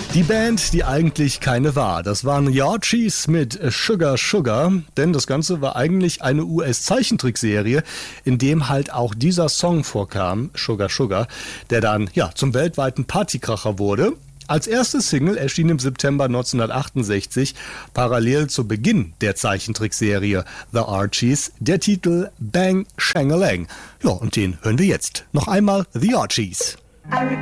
Die Band, die eigentlich keine war, das waren The Archies mit Sugar Sugar, denn das Ganze war eigentlich eine US-Zeichentrickserie, in dem halt auch dieser Song vorkam, Sugar Sugar, der dann zum weltweiten Partykracher wurde. Als erste Single erschien im September 1968, parallel zu Beginn der Zeichentrickserie The Archies, der Titel Bang Shangalang. Ja, und den hören wir jetzt. Noch einmal The Archies.